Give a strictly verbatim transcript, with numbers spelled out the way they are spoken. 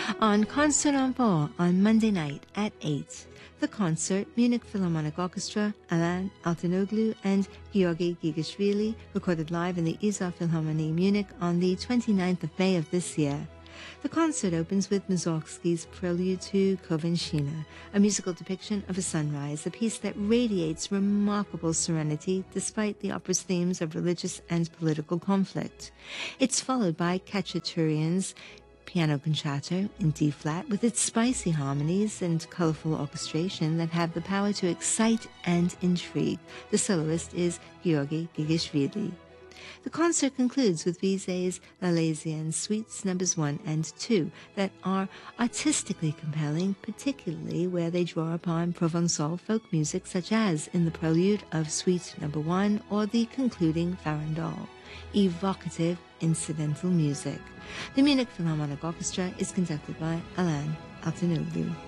On Concert en Four on Monday night at eight, the concert, Munich Philharmonic Orchestra, Alain Altinoglu and Georgi Gigashvili, recorded live in the Isar Philharmonie Munich on the twenty-ninth of May of this year. The concert opens with Mussorgsky's Prelude to Kovenshina, a musical depiction of a sunrise, a piece that radiates remarkable serenity despite the opera's themes of religious and political conflict. It's followed by Khachaturian's Piano Concerto in D-flat with its spicy harmonies and colorful orchestration that have the power to excite and intrigue. The soloist is Georgi Gigashvili. The concert concludes with Bizet's L'Arlésienne Suites numbers one and two that are artistically compelling, particularly where they draw upon Provençal folk music such as in the prelude of Suite number one or the concluding Farandole. Evocative incidental music. The Munich Philharmonic Orchestra is conducted by Alain Altinoglu.